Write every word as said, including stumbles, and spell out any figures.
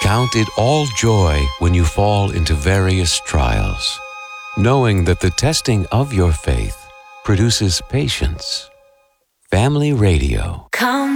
Count it all joy when you fall into various trials, knowing that the testing of your faith produces patience. Family Radio. Come